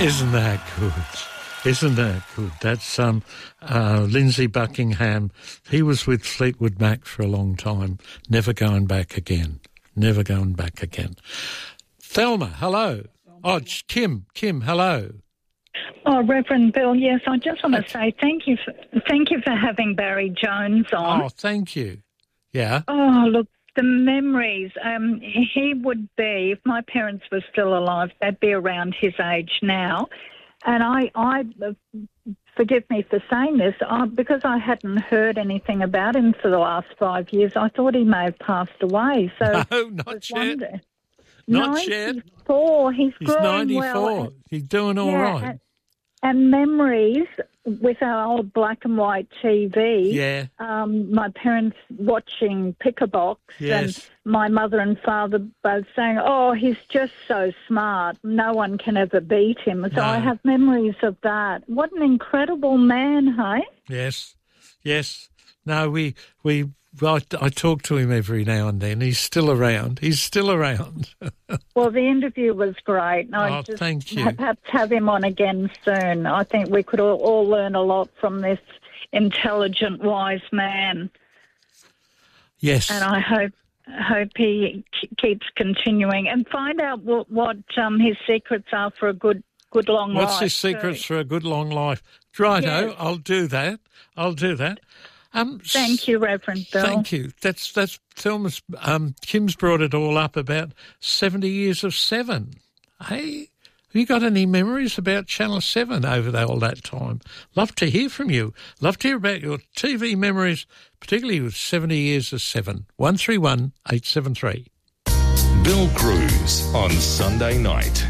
Isn't that good? Isn't that good? That's Lindsay Buckingham. He was with Fleetwood Mac for a long time. Never going back again. Never going back again. Thelma, hello. Oh, Kim, hello. Oh, Reverend Bill, yes, I just want to say thank you for having Barry Jones on. Oh, thank you. Yeah. Oh, look, the memories. He would be, if my parents were still alive, they'd be around his age now. And I forgive me for saying this, because I hadn't heard anything about him for the last 5 years, I thought he may have passed away. So no, not yet. Not yet. 94. He's growing 94. Well. He's doing all right. And memories with our old black and white TV. Yeah. My parents watching Pickerbox. Yes. And my mother and father both saying, oh, he's just so smart. No one can ever beat him. So I have memories of that. What an incredible man, hey? Yes. No, I talk to him every now and then. He's still around. Well, the interview was great. Thank you. Perhaps have him on again soon. I think we could all learn a lot from this intelligent, wise man. Yes. And I hope he keeps continuing and find out what his secrets are for a good long life. What's his secrets for a good long life? Righto, yes. I'll do that. Thank you, Reverend Bill. Thank you. That's Thelma's. Kim's brought it all up about 70 years of Seven. Hey, have you got any memories about Channel 7 over all that time? Love to hear from you. Love to hear about your TV memories, particularly with 70 years of Seven. 131 873. Bill Cruz on Sunday night.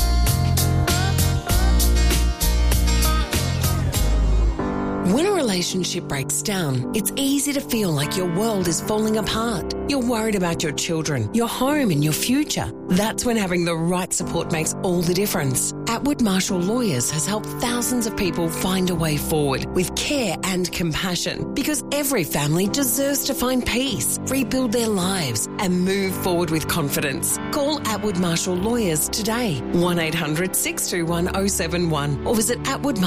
When a relationship breaks down, it's easy to feel like your world is falling apart. You're worried about your children, your home and your future. That's when having the right support makes all the difference. Atwood Marshall Lawyers has helped thousands of people find a way forward with care and compassion, because every family deserves to find peace, rebuild their lives and move forward with confidence. Call Atwood Marshall Lawyers today, 1-800-621-071 or visit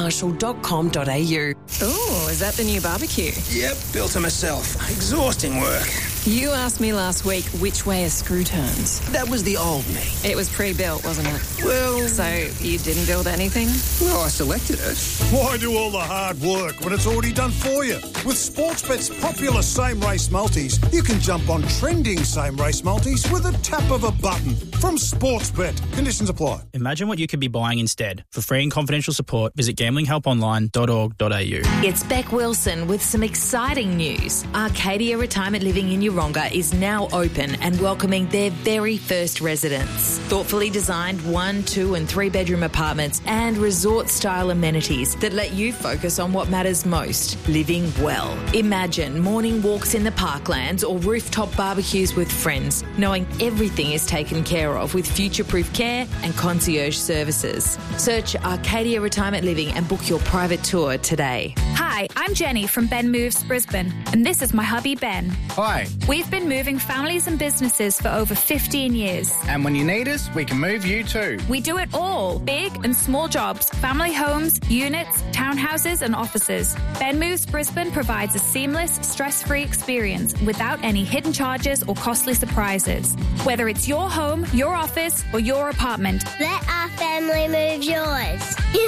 atwoodmarshall.com.au. Oh, is that the new barbecue? Yep, built it myself. Exhausting work. You asked me last week which way a screw turns. That was the old me. It was pre-built, wasn't it? Well... So you didn't build anything? Well, I selected it. Why do all the hard work when it's already done for you? With Sportsbet's popular same-race multis, you can jump on trending same-race multis with a tap of a button. From Sportsbet. Conditions apply. Imagine what you could be buying instead. For free and confidential support, visit gamblinghelponline.org.au. It's Beck Wilson with some exciting news. Arcadia Retirement Living in Yeronga is now open and welcoming their very first residents. Thoughtfully designed 1, 2 and 3 bedroom apartments and resort-style amenities that let you focus on what matters most, living well. Imagine morning walks in the parklands or rooftop barbecues with friends, knowing everything is taken care of with future-proof care and concierge services. Search Arcadia Retirement Living and book your private tour today. Hi, I'm Jenny from Ben Moves Brisbane, and this is my hubby Ben. Hi. We've been moving families and businesses for over 15 years. And when you need us, we can move you too. We do it all, big and small jobs, family homes, units, townhouses and offices. Ben Moves Brisbane provides a seamless, stress-free experience without any hidden charges or costly surprises. Whether it's your home, your office or your apartment, let our family move yours.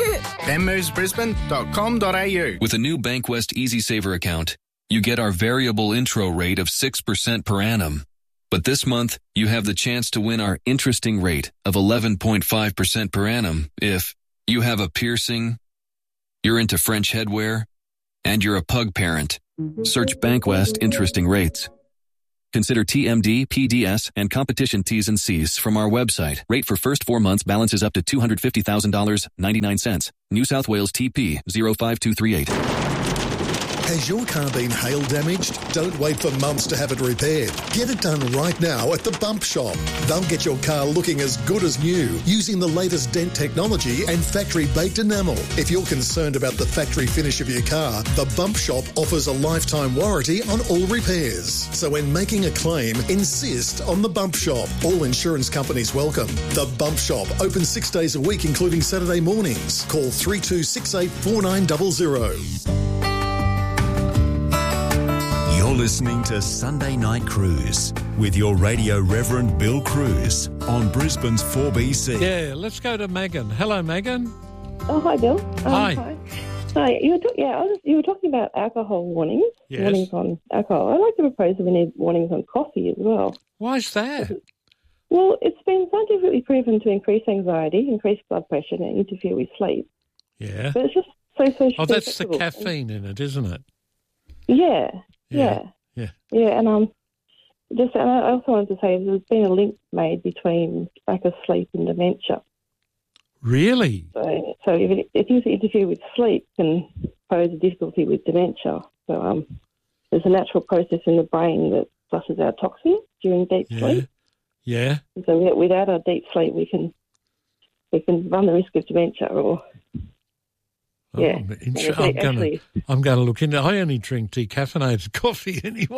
benmovesbrisbane.com.au. With a new Bankwest EasySaver account, you get our variable intro rate of 6% per annum. But this month, you have the chance to win our interesting rate of 11.5% per annum if you have a piercing, you're into French headwear, and you're a pug parent. Search Bankwest Interesting Rates. Consider TMD, PDS, and competition T's and C's from our website. Rate for first 4 months balances up to $250,000, 99 cents. New South Wales TP 05238. Has your car been hail damaged? Don't wait for months to have it repaired. Get it done right now at the Bump Shop. They'll get your car looking as good as new using the latest dent technology and factory-baked enamel. If you're concerned about the factory finish of your car, the Bump Shop offers a lifetime warranty on all repairs. So when making a claim, insist on the Bump Shop. All insurance companies welcome. The Bump Shop, open 6 days a week including Saturday mornings. Call 3268 4900. You're listening to Sunday Night Cruise with your radio Reverend Bill Cruz on Brisbane's 4BC. Yeah, let's go to Megan. Hello, Megan. Oh, hi, Bill. Hi. Hi. You were talking about alcohol warnings. Yes. Warnings on alcohol. I'd like to propose that we need warnings on coffee as well. Why is that? Well, it's been scientifically proven to increase anxiety, increase blood pressure, and interfere with sleep. Yeah. But it's just so Oh, that's the susceptible. caffeine in it, isn't it? Yeah. Yeah. And I also wanted to say there's been a link made between lack of sleep and dementia. Really? So if you interfere with sleep, can pose a difficulty with dementia. So there's a natural process in the brain that flushes out toxins during deep sleep. Yeah. So without a deep sleep, we can run the risk of dementia or. Yeah, I'm going to look into. I only drink decaffeinated coffee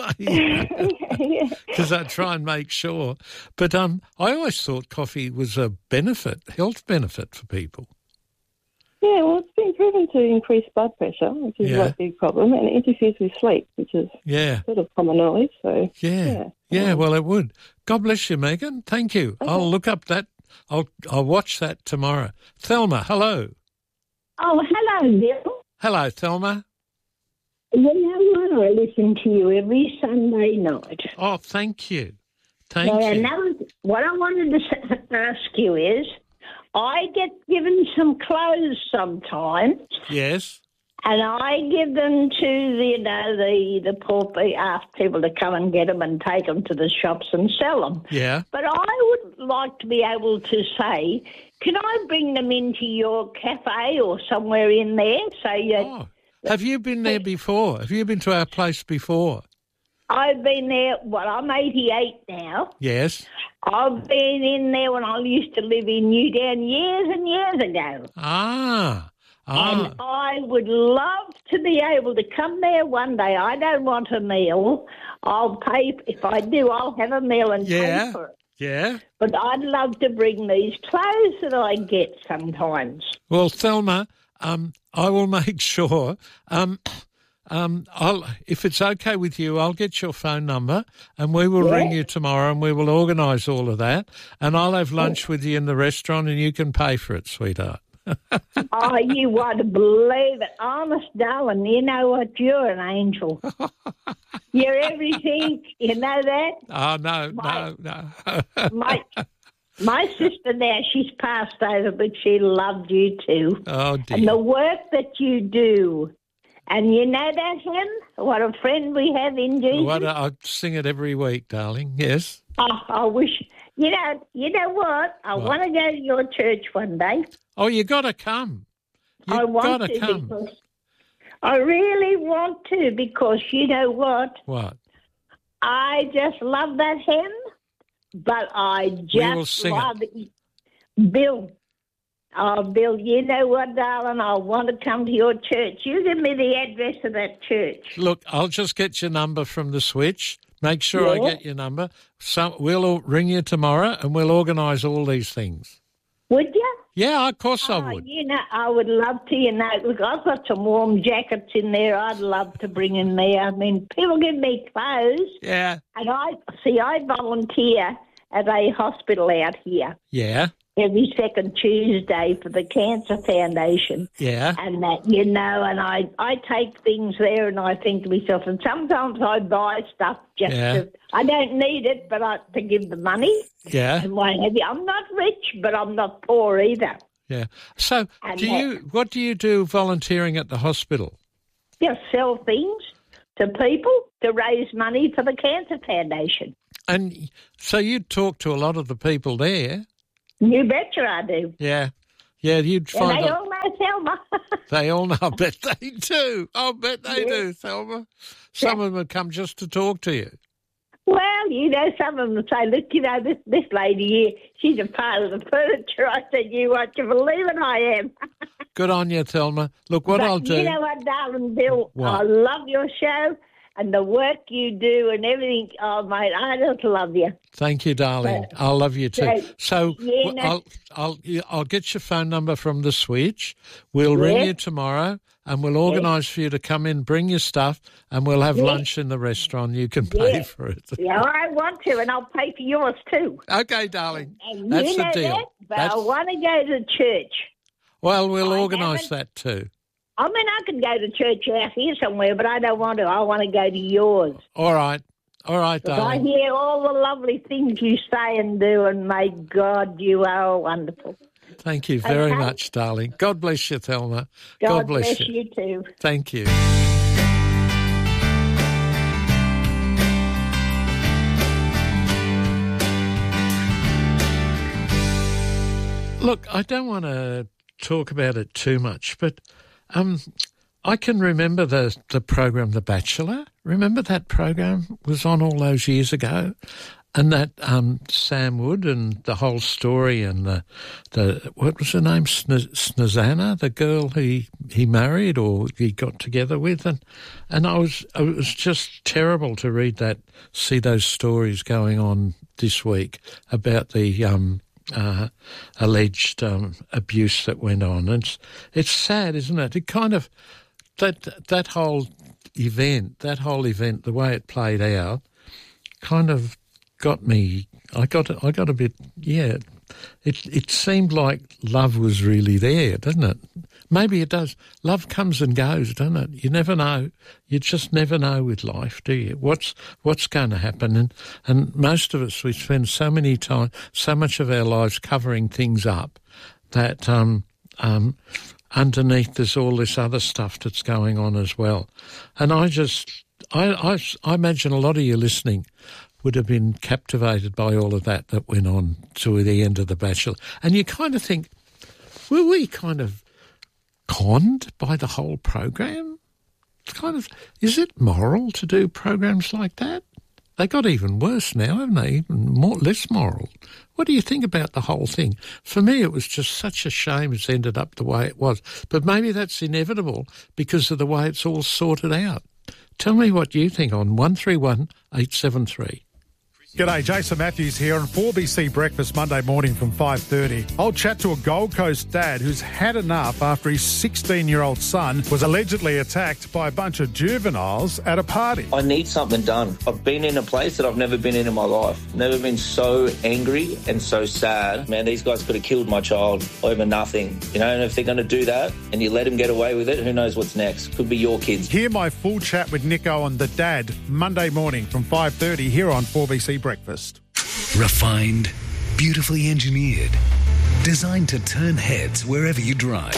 anyway, because I try and make sure. But I always thought coffee was a health benefit for people. Yeah, well, it's been proven to increase blood pressure, which is a big problem, and it interferes with sleep, which is sort of common knowledge. So yeah. Well, it would. God bless you, Megan. Thank you. Okay. I'll look up that. I'll watch that tomorrow. Thelma, hello. Oh, hello, Bill. Hello, Thelma. You know what? I listen to you every Sunday night. Oh, thank you. Thank you. What I wanted to ask you is, I get given some clothes sometimes. Yes. And I give them to the poor people, ask people to come and get them and take them to the shops and sell them. Yeah. But I would like to be able to say, can I bring them into your cafe or somewhere in there? Have you been there before? Have you been to our place before? I've been there, I'm 88 now. Yes. I've been in there when I used to live in Newtown years and years ago. And I would love to be able to come there one day. I don't want a meal. I'll pay. If I do, I'll have a meal and pay for it. Yeah. But I'd love to bring these clothes that I get sometimes. Well, Thelma, I will make sure. If it's okay with you, I'll get your phone number and we will ring you tomorrow and we will organise all of that. And I'll have lunch with you in the restaurant and you can pay for it, sweetheart. Oh, you won't believe it. Honest, darling, you know what? You're an angel. You're everything. You know that? Oh, no. My sister now, she's passed over, but she loved you too. Oh, dear. And the work that you do. And you know that, Hen? What a friend we have in Jesus. I sing it every week, darling. Yes. Oh, I wish. You know what? I want to go to your church one day. Oh, you got to come. I want to come. I really want to because you know what? What? I just love that Hen, but I just love it. Bill. Oh, Bill, you know what, darling? I want to come to your church. You give me the address of that church. Look, I'll just get your number from the switch. Make sure I get your number. So we'll ring you tomorrow and we'll organise all these things. Would you? Yeah, of course I would. You know, I would love to. You know, look, I've got some warm jackets in there. I'd love to bring in there. I mean, people give me clothes. Yeah. And I volunteer at a hospital out here. Yeah. Every second Tuesday for the Cancer Foundation. Yeah. And that, you know, and I take things there and I think to myself, and sometimes I buy stuff just to, I don't need it, but to give the money. Yeah. And what have you. I'm not rich, but I'm not poor either. Yeah. So what do you do volunteering at the hospital? Just sell things to people to raise money for the Cancer Foundation. And so you talk to a lot of the people there. You betcha I do. Yeah. Yeah, you'd find... And they almost Thelma. They all know. I bet they do. Do, Thelma. Some of them would come just to talk to you. Well, you know, some of them say, look, you know, this lady here, she's a part of the furniture. I said, you won't believe it, I am. Good on you, Thelma. Look, I'll do... You know what, darling Bill? What? I love your show and the work you do and everything. Oh, mate, I just love you. Thank you, darling. I love you too. So yeah, no. I'll get your phone number from the switch. We'll ring you tomorrow. And we'll organise for you to come in, bring your stuff, and we'll have lunch in the restaurant. You can pay for it. Yeah, I want to, and I'll pay for yours too. Okay, darling. And that's you know the deal. That, but I want to go to church. Well, we'll organise that too. I mean, I could go to church out here somewhere, but I don't want to. I want to go to yours. All right, darling. I hear all the lovely things you say and do, and may God, you are wonderful. Thank you very much, darling. God bless you, Thelma. God bless you too. Thank you. Look, I don't want to talk about it too much, but I can remember the program The Bachelor. Remember that program was on all those years ago? And that Sam Wood and the whole story and the what was her name, Snezana, the girl he married or he got together with, and it was just terrible to read that, see those stories going on this week about the alleged abuse that went on. It's sad, isn't it? It kind of that whole event, the way it played out, kind of got me. I got a bit. Yeah, it seemed like love was really there, didn't it? Maybe it does. Love comes and goes, doesn't it? You never know. You just never know with life, do you? What's going to happen? And most of us, we spend so much of our lives covering things up that underneath there's all this other stuff that's going on as well. And I imagine a lot of you listening would have been captivated by all of that went on to the end of The Bachelor. And you kind of think, were we kind of conned by the whole program? It's kind of, is it moral to do programs like that? They got even worse now, haven't they? Even less moral. What do you think about the whole thing? For me, it was just such a shame it's ended up the way it was. But maybe that's inevitable because of the way it's all sorted out. Tell me what you think on 131 873. G'day, Jason Matthews here on 4BC Breakfast Monday morning from 5:30. I'll chat to a Gold Coast dad who's had enough after his 16-year-old son was allegedly attacked by a bunch of juveniles at a party. I need something done. I've been in a place that I've never been in my life. Never been so angry and so sad. Man, these guys could have killed my child over nothing. You know, and if they're going to do that and you let them get away with it, who knows what's next? Could be your kids. Hear my full chat with Nico on The Dad Monday morning from 5:30 here on 4BC Breakfast. Refined, beautifully engineered, designed to turn heads wherever you drive.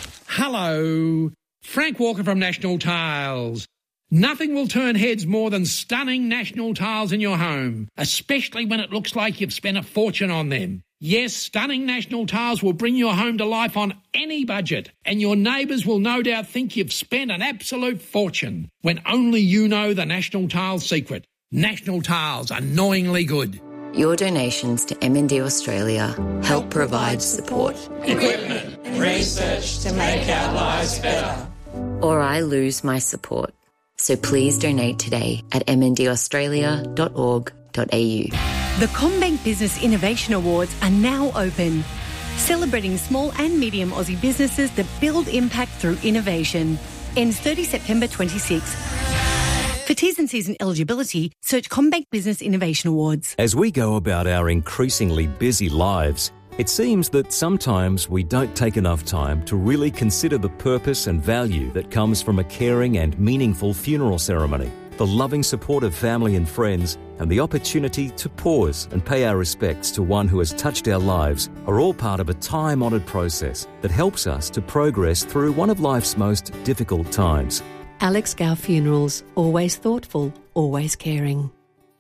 Hello, Frank Walker from National Tiles. Nothing will turn heads more than stunning National Tiles in your home, especially when it looks like you've spent a fortune on them. Yes, stunning National Tiles will bring your home to life on any budget, and your neighbours will no doubt think you've spent an absolute fortune when only you know the National Tiles secret. National Tiles, annoyingly good. Your donations to MND Australia help provide support, equipment, and research to make our lives better. Or I lose my support. So please donate today at mndaustralia.org.au. The CommBank Business Innovation Awards are now open, celebrating small and medium Aussie businesses that build impact through innovation. Ends 30 September 26. For T's and C's and eligibility, search CommBank Business Innovation Awards. As we go about our increasingly busy lives, it seems that sometimes we don't take enough time to really consider the purpose and value that comes from a caring and meaningful funeral ceremony. The loving support of family and friends and the opportunity to pause and pay our respects to one who has touched our lives are all part of a time-honoured process that helps us to progress through one of life's most difficult times. Alex Gow Funerals, always thoughtful, always caring.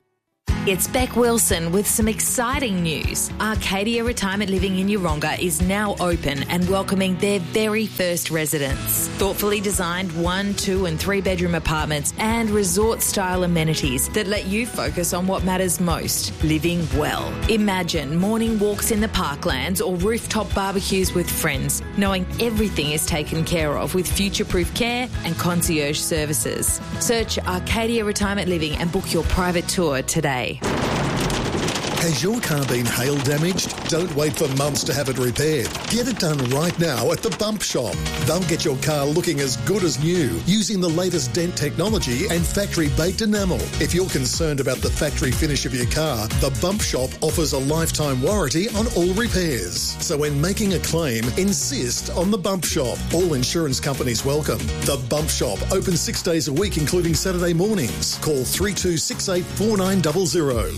It's Beck Wilson with some exciting news. Arcadia Retirement Living in Yeronga is now open and welcoming their very first residents. Thoughtfully designed 1, 2 and 3 bedroom apartments and resort-style amenities that let you focus on what matters most, living well. Imagine morning walks in the parklands or rooftop barbecues with friends, knowing everything is taken care of with future-proof care and concierge services. Search Arcadia Retirement Living and book your private tour today. Has your car been hail damaged? Don't wait for months to have it repaired. Get it done right now at the Bump Shop. They'll get your car looking as good as new using the latest dent technology and factory-baked enamel. If you're concerned about the factory finish of your car, the Bump Shop offers a lifetime warranty on all repairs. So when making a claim, insist on the Bump Shop. All insurance companies welcome. The Bump Shop, open 6 days a week, including Saturday mornings. Call 3268 4900.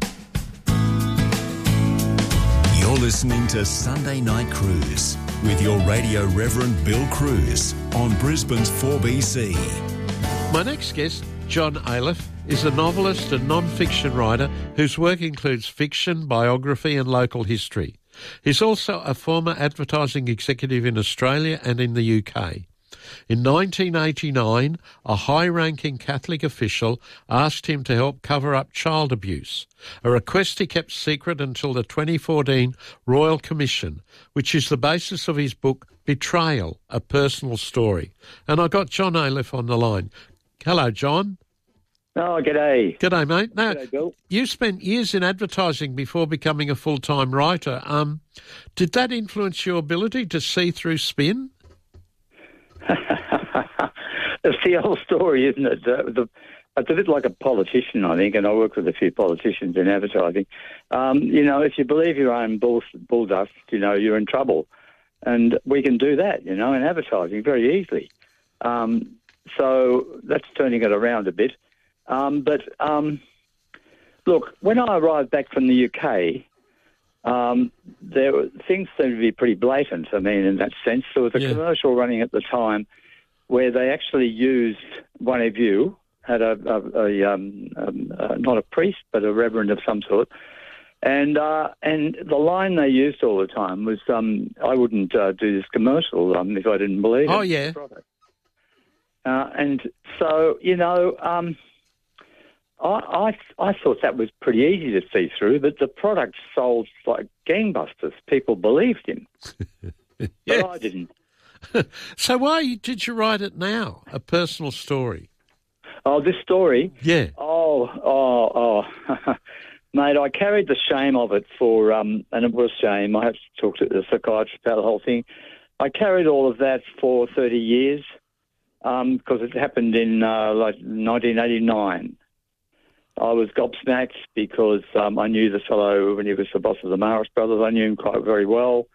You're listening to Sunday Night Cruise with your radio Reverend Bill Cruz on Brisbane's 4BC. My next guest, John Ayliffe, is a novelist and non-fiction writer whose work includes fiction, biography and local history. He's also a former advertising executive in Australia and in the UK. In 1989, a high-ranking Catholic official asked him to help cover up child abuse, a request he kept secret until the 2014 Royal Commission, which is the basis of his book Betrayal, A Personal Story. And I got John Ayliffe on the line. Hello, John. Oh, g'day. G'day, mate. Now, g'day, Bill. You spent years in advertising before becoming a full-time writer. Did that influence your ability to see through spin? It's the old story, isn't it? It's a bit like a politician, I think, and I work with a few politicians in advertising. If you believe your own bull dust, you're in trouble. And we can do that, in advertising very easily. So that's turning it around a bit. Look, when I arrived back from the UK, things seemed to be pretty blatant, in that sense. There was a commercial running at the time where they actually used one of you, had not a priest, but a reverend of some sort. And the line they used all the time was, I wouldn't do this commercial if I didn't believe it. Oh, yeah. And so, I thought that was pretty easy to see through, but the product sold like gangbusters. People believed him. But I didn't. So why did you write it now, A Personal Story? Oh, this story? Yeah. Oh. Mate, I carried the shame of it and it was shame. I had to talk to the psychiatrist about the whole thing. I carried all of that for 30 years because it happened in 1989. I was gobsmacked because I knew the fellow when he was the boss of the Maris brothers. I knew him quite very well.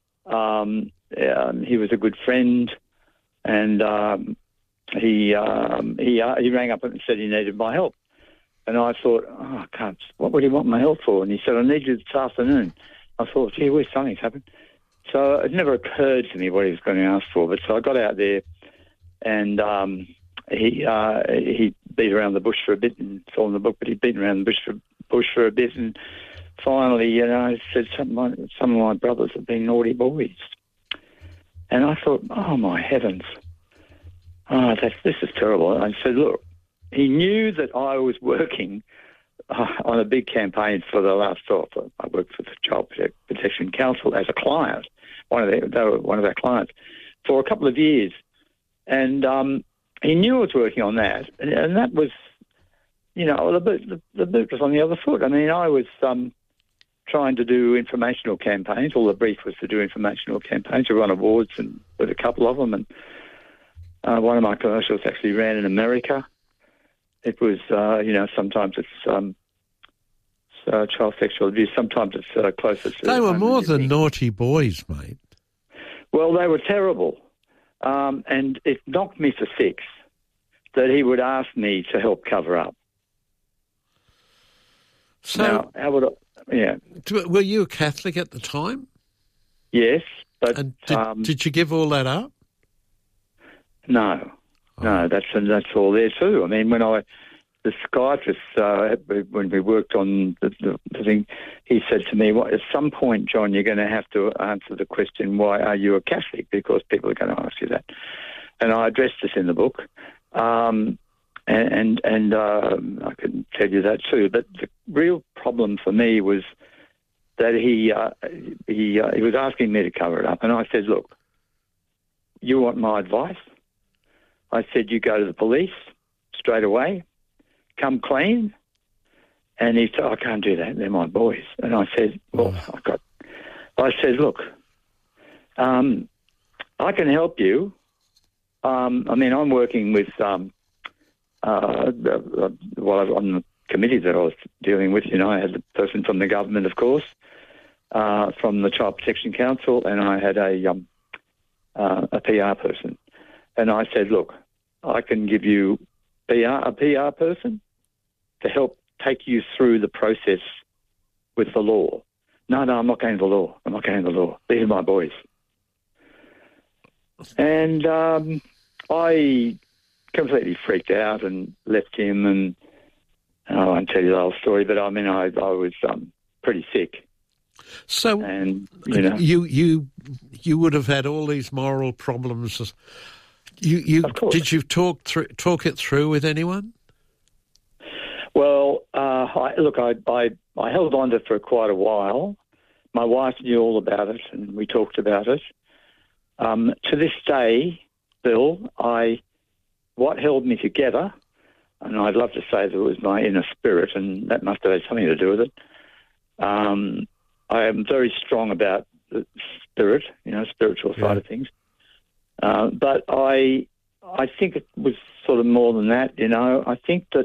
He was a good friend, and he rang up and said he needed my help. And I thought, oh, I can't. What would he want my help for? And he said, I need you this afternoon. I thought, gee whiz, something's happened. So it never occurred to me what he was going to ask for. But so I got out there, and he beat around the bush for a bit, and it's all in the book, but he beat around the bush for a bit, and finally, he said some of my brothers have been naughty boys. And I thought, oh, my heavens. This is terrible. And I said, look, he knew that I was working on a big campaign for the last stop. I worked for the Child Protection Council as a client, one of our clients, for a couple of years. And he knew I was working on that. And that was, the boot was on the other foot. I was trying to do informational campaigns. All the brief was to do informational campaigns, to run awards, and with a couple of them. And one of my commercials actually ran in America. It was, sometimes it's child sexual abuse. Sometimes it's closer to... They were more than naughty boys, mate. Well, they were terrible. And it knocked me for six that he would ask me to help cover up. So, now, how would I... Yeah. Were you a Catholic at the time? Yes, but... And did you give all that up? No. No, that's all there too. When I the psychiatrist, when we worked on the thing, he said to me, at some point, John, you're going to have to answer the question, why are you a Catholic? Because people are going to ask you that. And I addressed this in the book. And I can tell you that too. But the real problem for me was that he was asking me to cover it up. And I said, look, you want my advice? I said, you go to the police straight away. Come clean. And he said, I can't do that. They're my boys. And I said, well, I said, look, I can help you. I'm working with, on the committee that I was dealing with, I had the person from the government, of course, from the Child Protection Council, and I had a PR person. And I said, look, I can give you a PR person to help take you through the process with the law. No, I'm not going to the law. I'm not going to the law. These are my boys. And I completely freaked out and left him, and I won't tell you the whole story, but I was pretty sick. So, and you would have had all these moral problems. Did you talk it through with anyone? Well, I held on to it for quite a while. My wife knew all about it, and we talked about it. To this day, Bill, what held me together, and I'd love to say that it was my inner spirit, and that must have had something to do with it. I am very strong about the spirit, spiritual side of things. But I think it was sort of more than that, I think that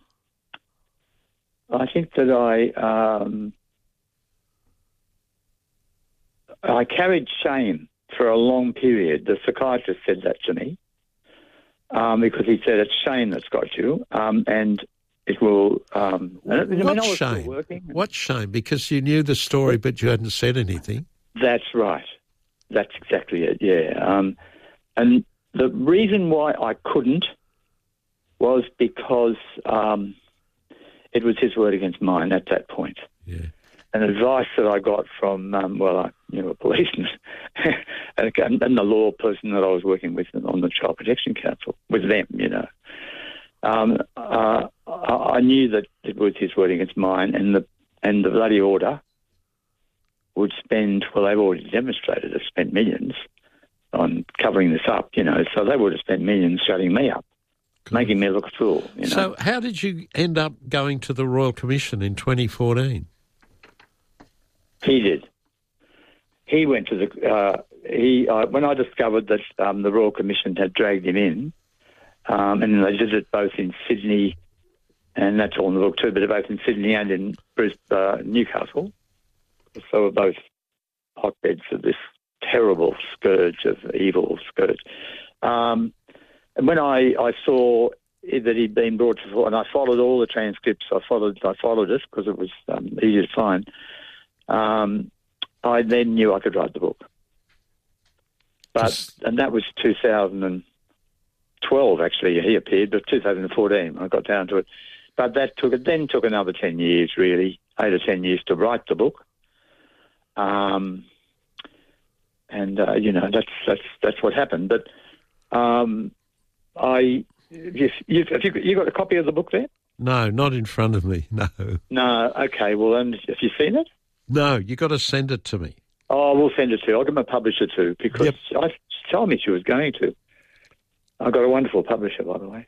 I carried shame for a long period. The psychiatrist said that to me because he said it's shame that's got you, and it will. What shame? What shame? Because you knew the story, but you hadn't said anything. That's right. That's exactly it. Yeah. And the reason why I couldn't was because it was his word against mine at that point. Yeah. And advice that I got from, a policeman and the law person that I was working with on the Child Protection Council, with them, I knew that it was his word against mine, and the bloody order would spend, well, they've already demonstrated they've spent millions on covering this up, so they would have spent millions shutting me up, making me look a fool. So how did you end up going to the Royal Commission in 2014? He did. He went to the... when I discovered that the Royal Commission had dragged him in, and they did it both in Sydney, and that's all in the book too, but both in Sydney and in Newcastle. So we're both hotbeds of this terrible scourge of evil scourge. And when I saw that he'd been brought to court, and I followed all the transcripts, I followed it because it was easy to find. I then knew I could write the book. And that was 2012, actually, he appeared, but 2014, I got down to it. But that took another 10 years, really, 8 or 10 years to write the book. That's what happened. But have you got a copy of the book there? No, not in front of me, no. No, okay, well, have you seen it? No, you got to send it to me. Oh, we'll send it to you. I'll get my publisher to, because she told me she was going to. I've got a wonderful publisher, by the way.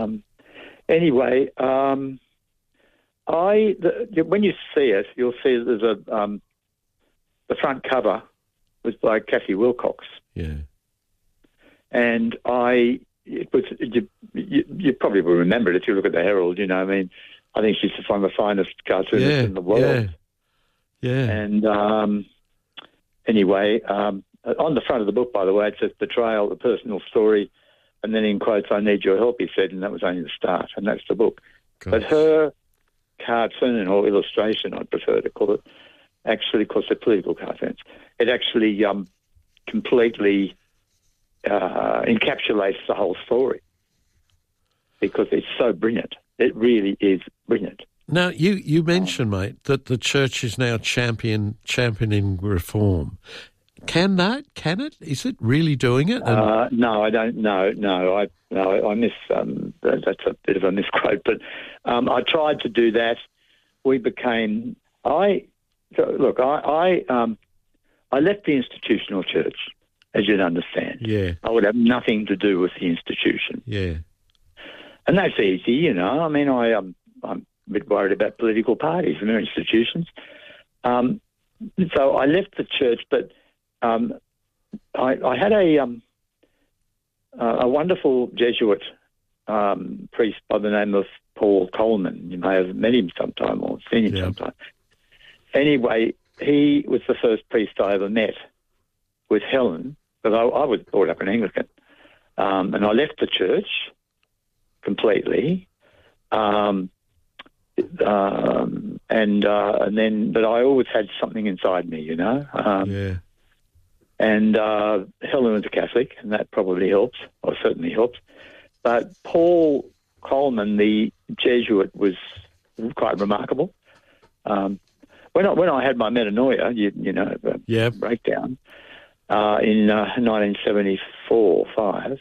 When you see it, you'll see there's the front cover was by Kathy Wilcox. Yeah. And you probably will remember it if you look at the Herald, I think she's one of the finest cartoonists in the world. Yeah. And anyway, on the front of the book, by the way, it says betrayal, the personal story, and then in quotes, I need your help, he said, and that was only the start, and that's the book. Gosh. But her cartoon or illustration, I'd prefer to call it, actually, because they're political cartoons, it actually completely encapsulates the whole story because it's so brilliant. It really is brilliant. Now, you mentioned, mate, that the church is now championing reform. Can it? Is it really doing it? No, I don't. No, I miss. That's a bit of a misquote, but I tried to do that. We became. I left the institutional church, as you'd understand. Yeah. I would have nothing to do with the institution. Yeah. And that's easy, you know. I mean, I'm a bit worried about political parties and their institutions. So I left the church, but I had a wonderful Jesuit priest by the name of Paul Coleman. You may have met him sometime or seen him sometime. Anyway, he was the first priest I ever met with Helen, because I was brought up an Anglican. And I left the church completely. And then, but I always had something inside me, you know. And Helen was a Catholic, and that probably helps, or certainly helps. But Paul Coleman, the Jesuit, was quite remarkable. When I had my metanoia, breakdown in 1974-5,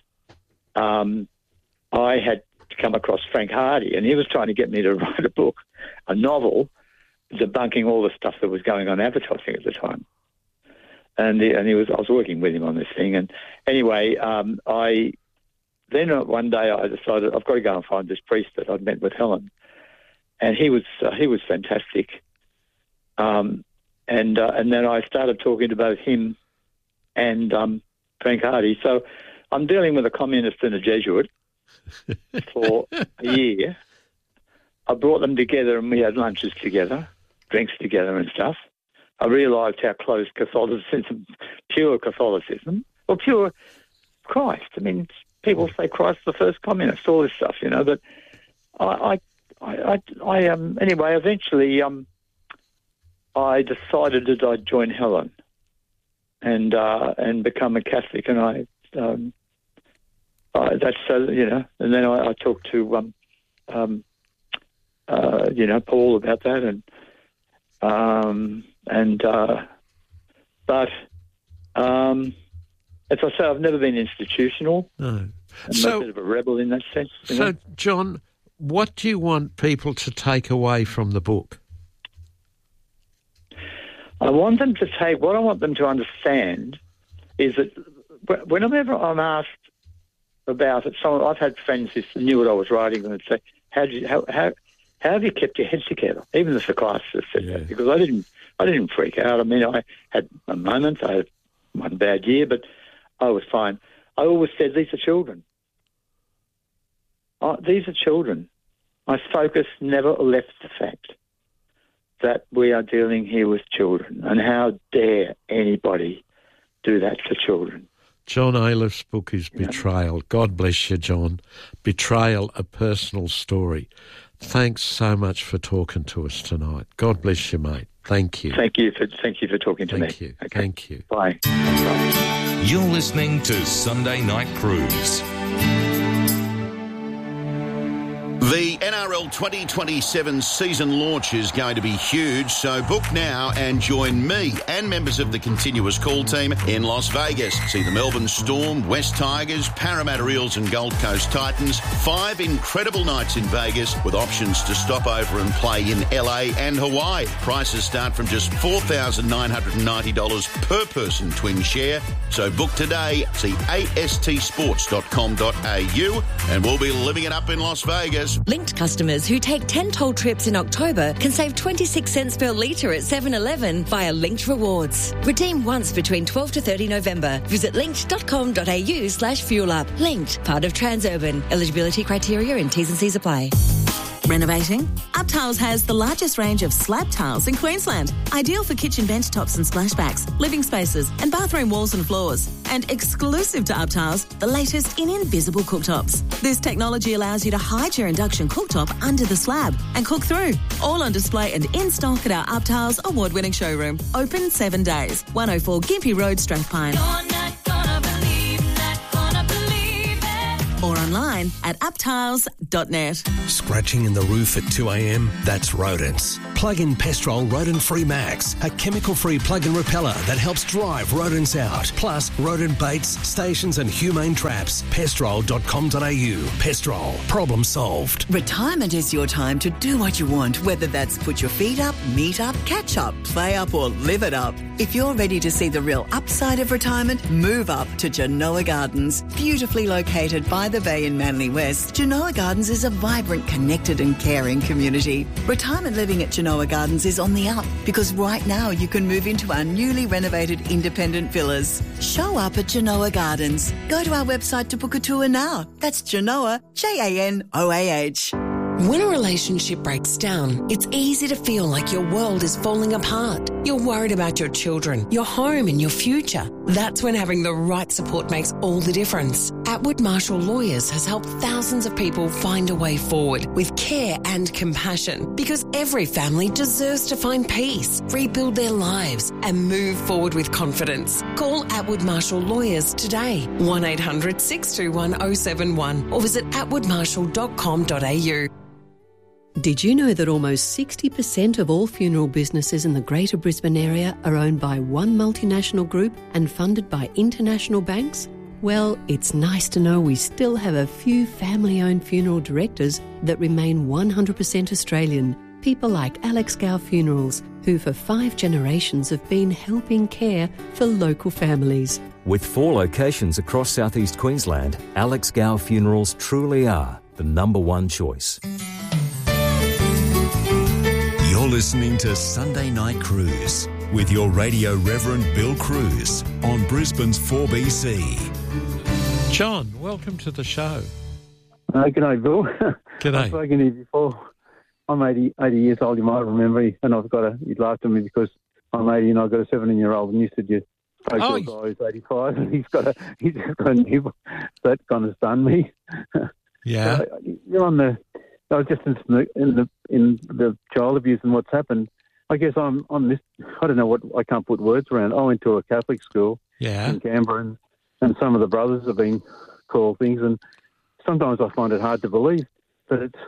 I had come across Frank Hardy, and he was trying to get me to write a book, a novel, debunking all the stuff that was going on advertising at the time. And I was working with him on this thing. And anyway, one day I decided I've got to go and find this priest that I'd met with Helen, and he was fantastic. And then I started talking to both him and Frank Hardy. So I'm dealing with a communist and a Jesuit for a year. I brought them together and we had lunches together, drinks together and stuff. I realised how close Catholicism, pure Catholicism, or pure Christ. I mean, people say Christ's the first communist, all this stuff, you know. But anyway, eventually, I decided that I'd join Helen and become a Catholic, and that's you know. And then I talked to Paul about that, but as I say, I've never been institutional. No. I'm a bit of a rebel in that sense. So, John, what do you want people to take away from the book? I want them to what I want them to understand is that whenever I'm asked about it, I've had friends who knew what I was writing and would say, how have you kept your head together? Even the psychiatrist said that, because I didn't freak out. I mean, I had a moment, I had one bad year, but I was fine. I always said, these are children. These are children. My focus never left the fact that we are dealing here with children, and how dare anybody do that to children. John Aylif's book is Betrayal. God bless you, John. Betrayal, a personal story. Thanks so much for talking to us tonight. God bless you, mate. Thank you. Thank you for talking to me. Thank you. Okay. Thank you. Bye. Bye. You're listening to Sunday Night Cruise. The NRL 2027 season launch is going to be huge, so book now and join me and members of the continuous call team in Las Vegas. See the Melbourne Storm, West Tigers, Parramatta Eels and Gold Coast Titans. 5 incredible nights in Vegas with options to stop over and play in LA and Hawaii. Prices start from just $4,990 per person twin share. So book today. See astsports.com.au and we'll be living it up in Las Vegas. Linked customers who take 10 toll trips in October can save 26 cents per litre at 7-Eleven via Linked Rewards. Redeem once between 12 to 30 November. Visit linked.com.au/fuelup. Linked, part of Transurban. Eligibility criteria and T's and C's apply. Renovating? UpTiles has the largest range of slab tiles in Queensland. Ideal for kitchen bench tops and splashbacks, living spaces and bathroom walls and floors. And exclusive to UpTiles, the latest in invisible cooktops. This technology allows you to hide your induction cooktop under the slab and cook through. All on display and in stock at our UpTiles award-winning showroom. Open 7 days. 104 Gympie Road, Strathpine. or online at uptiles.net. Scratching in the roof at 2 a.m? That's rodents. Plug in Pestrol Rodent Free Max, a chemical-free plug-in repeller that helps drive rodents out. Plus, rodent baits, stations and humane traps. Pestrol.com.au. Pestrol. Problem solved. Retirement is your time to do what you want, whether that's put your feet up, meet up, catch up, play up or live it up. If you're ready to see the real upside of retirement, move up to Genoa Gardens. Beautifully located by the bay in Manly West, Genoa Gardens is a vibrant, connected and caring community. Retirement living at Genoa Gardens is on the up because right now you can move into our newly renovated independent villas. Show up at Genoa Gardens. Go to our website to book a tour now. That's Genoa, Janoah. When a relationship breaks down, it's easy to feel like your world is falling apart. You're worried about your children, your home and your future. That's when having the right support makes all the difference. Atwood Marshall Lawyers has helped thousands of people find a way forward with care and compassion because every family deserves to find peace, rebuild their lives and move forward with confidence. Call Atwood Marshall Lawyers today, 1800 621 071 or visit atwoodmarshall.com.au. Did you know that almost 60% of all funeral businesses in the Greater Brisbane area are owned by one multinational group and funded by international banks? Well, it's nice to know we still have a few family-owned funeral directors that remain 100% Australian. People like Alex Gow Funerals, who for 5 generations have been helping care for local families. With 4 locations across southeast Queensland, Alex Gow Funerals truly are the number one choice. You're listening to Sunday Night Cruise with your radio Reverend Bill Cruz on Brisbane's 4BC. John, welcome to the show. G'day, Bill. G'day. I've spoken to you before. I'm 80 years old, you might remember me, and you laughed at me because I'm 80 and I've got a 17-year-old, and you said you spoke to a guy who's 85 and he's just got a new. That kind of stunned me. Yeah. So you're on the. I was just in the child abuse and what's happened. I guess I'm this. I don't know what. I can't put words around. I went to a Catholic school in Canberra, and some of the brothers have been called things, and sometimes I find it hard to believe. But it's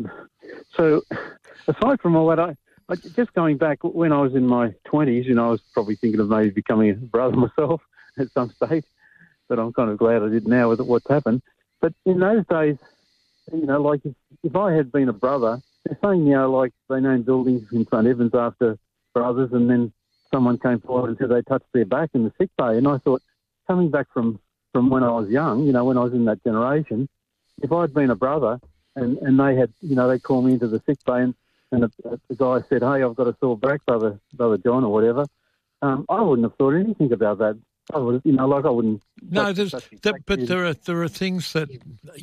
so. Aside from all that, I just going back when I was in my 20s, I was probably thinking of maybe becoming a brother myself at some stage. But I'm kind of glad I did now with what's happened. But in those days, like if I had been a brother, they're saying now, like they named buildings in St Evans after brothers, and then someone came forward and said they touched their back in the sick bay. And I thought, coming back from when I was young, when I was in that generation, if I'd been a brother and they had, they called me into the sick bay and the guy said, "Hey, I've got a sore back, brother John," or whatever, I wouldn't have thought anything about that. I would, I wouldn't. No, but there are things that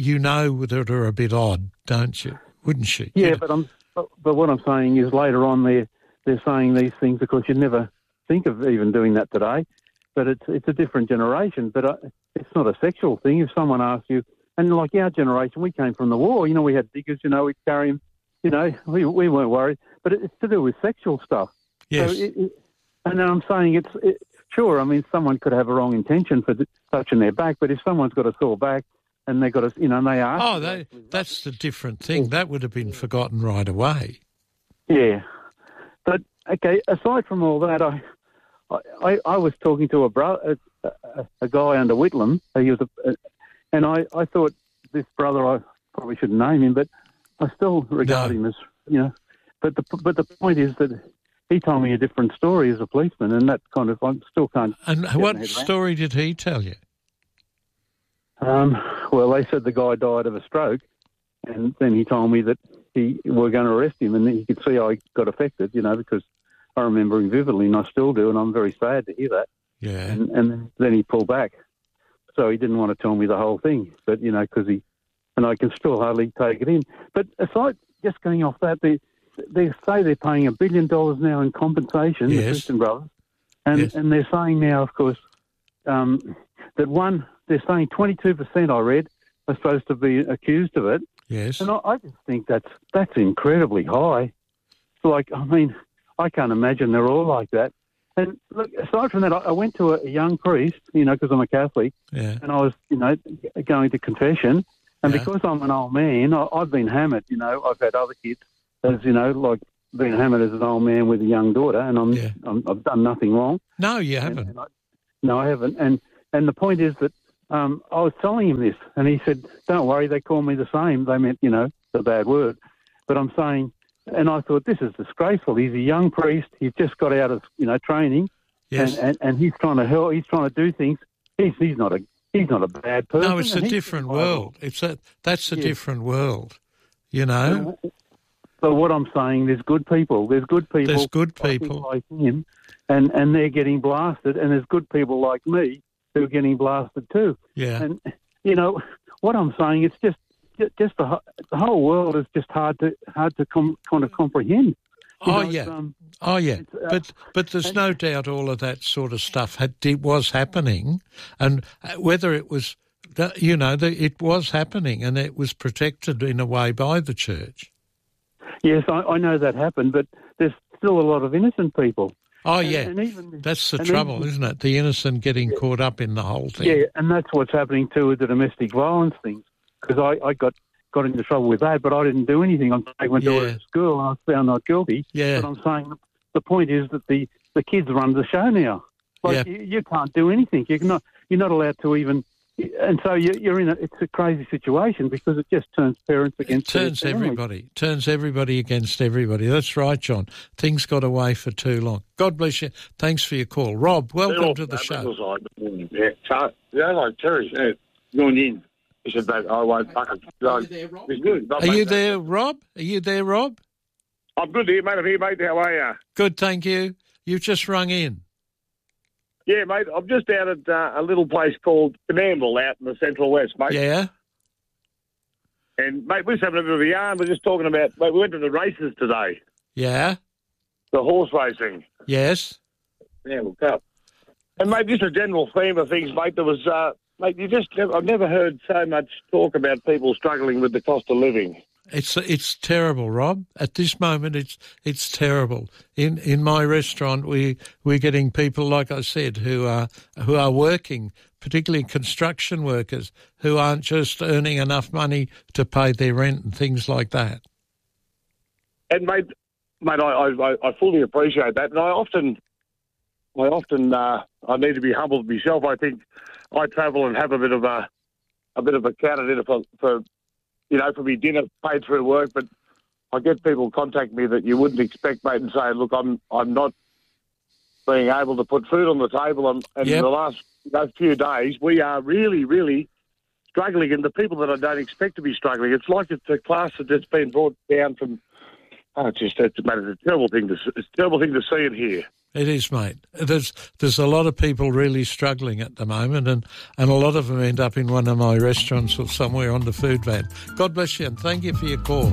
that are a bit odd, don't you? Wouldn't you? Yeah, but what I'm saying is later on they're saying these things because you'd never think of even doing that today. But it's a different generation. But it's not a sexual thing. If someone asks you, and like our generation, we came from the war. We had diggers. We'd carry them. We weren't worried. But it's to do with sexual stuff. Yes. So and then I'm saying sure, I mean, someone could have a wrong intention for touching their back, but if someone's got a sore back and they've got and they ask... Oh, that's the different thing. That would have been forgotten right away. Yeah. But, okay, aside from all that, I was talking to a guy under Whitlam. He was and I thought this brother, I probably shouldn't name him, but I still regard him as, But the point is that he told me a different story as a policeman, and that kind of, I still can't... And what story did he tell you? Well, they said the guy died of a stroke, and then he told me that we're going to arrest him, and you could see how he got affected, because I remember him vividly, and I still do, and I'm very sad to hear that. Yeah. And then he pulled back. So he didn't want to tell me the whole thing, but, because and I can still hardly take it in. But aside, just going off that, they say they're paying $1 billion now in compensation, the Christian Brothers, and they're saying now, of course, that they're saying 22%, I read, are supposed to be accused of it. Yes. And I just think that's incredibly high. Like, I mean, I can't imagine they're all like that. And look, aside from that, I went to a young priest, because I'm a Catholic, and I was, going to confession, And because I'm an old man, I've been hammered, you know. I've had other kids, as you know, like being hammered as an old man with a young daughter, and I've done nothing wrong. No, you haven't. No, I haven't. And the point is that I was telling him this, and he said, "Don't worry, they call me the same." They meant, you know, the bad word. But I'm saying, and I thought, this is disgraceful. He's a young priest. He's just got out of, you know, training, and he's trying to help. He's trying to do things. He's not a bad person. No, it's a different world. That's a different world, you know. But what I'm saying, there's good people. There's good people like him, and they're getting blasted. And there's good people like me who are getting blasted too. Yeah. And you know what I'm saying? It's just the whole world is just hard to kind of comprehend. But there's no doubt all of that sort of stuff was happening, and whether it was, it was happening, and it was protected in a way by the church. Yes, I know that happened, but there's still a lot of innocent people. Oh, yeah, that's the trouble, isn't it? The innocent getting caught up in the whole thing. Yeah, and that's what's happening too with the domestic violence things, because I got into trouble with that, but I didn't do anything. I'm taking my daughter to school and I was found not guilty. Yeah. But I'm saying the point is that the kids run the show now. Like you can't do anything. You're not allowed to even, and so you're in it's a crazy situation because it just turns parents against everybody. Turns everybody against everybody. That's right, John. Things got away for too long. God bless you. Thanks for your call. Rob, welcome to the show. Like Terry said, going in. He said, I won't fuck it. Are you there, Rob? Are you there, Rob? I'm good here, mate. I'm here, mate. How are you? Good, thank you. You've just rung in. Yeah, mate. I'm just out at a little place called Coonamble out in the Central West, mate. Yeah. And, mate, we're just having a bit of a yarn. We're just talking about, mate, we went to the races today. Yeah. The horse racing. Yes. Coonamble Cup. And, mate, just a general theme of things, mate, there was... Mate, I've never heard so much talk about people struggling with the cost of living. It's terrible, Rob. At this moment, it's terrible. In my restaurant, we're getting people, like I said, who are working, particularly construction workers, who aren't just earning enough money to pay their rent and things like that. And mate, I fully appreciate that, and I need to be humbled myself. I think I travel and have a bit of a counter dinner for me dinner paid through work, but I get people contact me that you wouldn't expect, mate, and say, look, I'm not being able to put food on the table, and in the last few days we are really, really struggling, and the people that I don't expect to be struggling, it's like it's a class that's been brought down from. It's a terrible thing to see and hear. It is, mate. There's a lot of people really struggling at the moment, and a lot of them end up in one of my restaurants or somewhere on the food van. God bless you, and thank you for your call.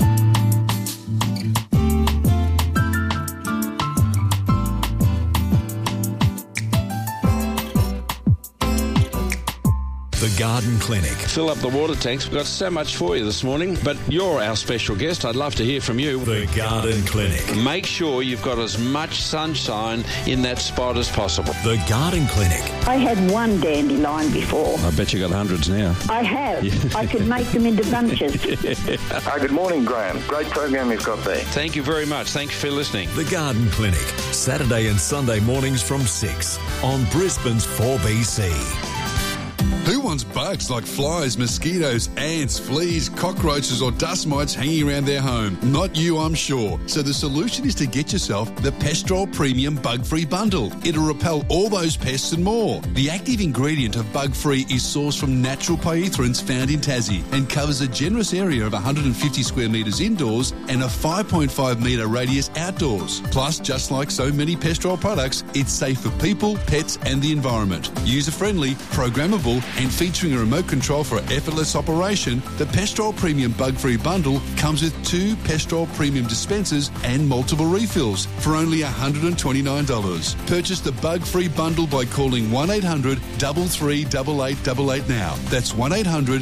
The Garden Clinic. Fill up the water tanks. We've got so much for you this morning, but you're our special guest. I'd love to hear from you. The Garden Clinic. Make sure you've got as much sunshine in that spot as possible. The Garden Clinic. I had one dandelion before. I bet you got hundreds now. I have. I could make them into bunches. Good morning, Graham. Great program you've got there. Thank you very much. Thanks for listening. The Garden Clinic. Saturday and Sunday mornings from 6 on Brisbane's 4BC. Who wants bugs like flies, mosquitoes, ants, fleas, cockroaches or dust mites hanging around their home? Not you, I'm sure. So the solution is to get yourself the Pestrol Premium Bug-Free Bundle. It'll repel all those pests and more. The active ingredient of Bug-Free is sourced from natural pyrethroids found in Tassie and covers a generous area of 150 square metres indoors and a 5.5 metre radius outdoors. Plus, just like so many Pestrol products, it's safe for people, pets and the environment. User-friendly, programmable and featuring a remote control for effortless operation, the Pestrol Premium Bug-Free Bundle comes with 2 Pestrol Premium dispensers and multiple refills for only $129. Purchase the Bug-Free Bundle by calling 1-800 338888 now. That's 1-800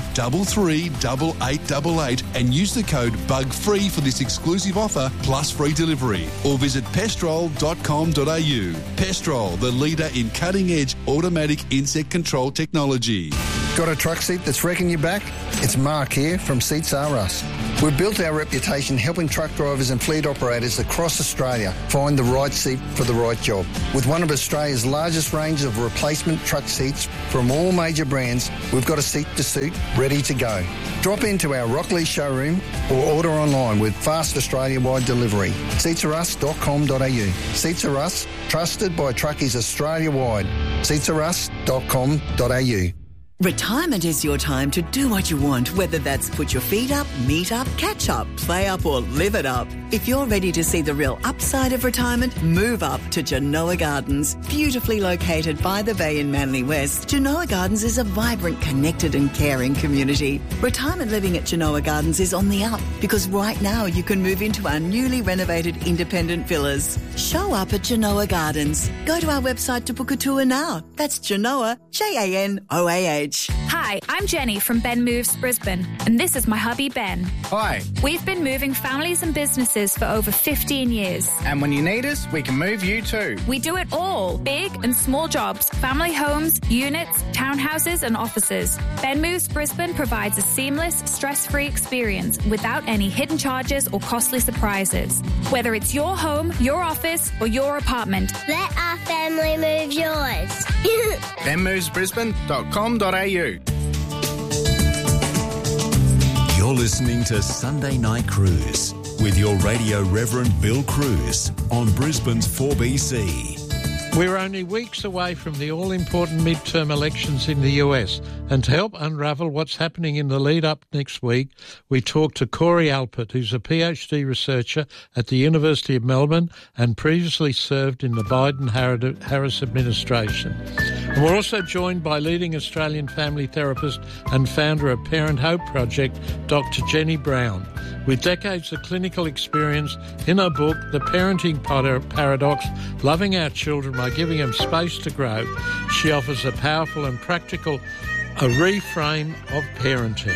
338888 and use the code BUGFREE for this exclusive offer plus free delivery, or visit pestrol.com.au. Pestrol, the leader in cutting-edge automatic insect control technology. Got a truck seat that's wrecking your back? It's Mark here from Seats Are Us. We've built our reputation helping truck drivers and fleet operators across Australia find the right seat for the right job. With one of Australia's largest range of replacement truck seats from all major brands, we've got a seat to suit ready to go. Drop into our Rockley showroom or order online with fast Australia-wide delivery. Seatsarus.com.au. Seats Are Us, trusted by truckies Australia-wide. Seatsarus.com.au. Retirement is your time to do what you want, whether that's put your feet up, meet up, catch up, play up or live it up. If you're ready to see the real upside of retirement, move up to Genoa Gardens. Beautifully located by the bay in Manly West, Genoa Gardens is a vibrant, connected and caring community. Retirement living at Genoa Gardens is on the up because right now you can move into our newly renovated independent villas. Show up at Genoa Gardens. Go to our website to book a tour now. That's Genoa, Janoah. Hi, I'm Jenny from Ben Moves Brisbane, and this is my hubby Ben. Hi. We've been moving families and businesses for over 15 years. And when you need us, we can move you too. We do it all, big and small jobs, family homes, units, townhouses and offices. Ben Moves Brisbane provides a seamless, stress-free experience without any hidden charges or costly surprises. Whether it's your home, your office or your apartment. Let our family move yours. benmovesbrisbane.com.au. You're listening to Sunday Night Cruise with your radio Reverend Bill Cruz on Brisbane's 4BC. We're only weeks away from the all-important midterm elections in the US, and to help unravel what's happening in the lead-up next week, we talked to Corey Alpert, who's a PhD researcher at the University of Melbourne and previously served in the Biden-Harris administration. And we're also joined by leading Australian family therapist and founder of Parent Hope Project, Dr. Jenny Brown. With decades of clinical experience in her book, The Parenting Paradox, Loving Our Children by Giving Them Space to Grow, she offers a powerful and practical reframe of parenting.